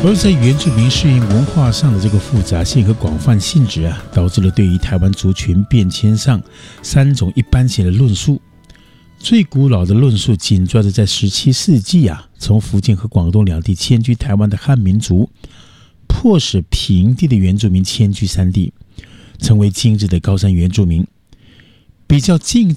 而在原住民适应文化上的这个复杂性和广泛性质导致了对于台湾族群变迁上3种一般性的论述。最古老的论述紧抓着在17世纪从福建和广东两地迁居台湾的汉民族，迫使平地的原住民迁居山地，成为今日的高山原住民。比较近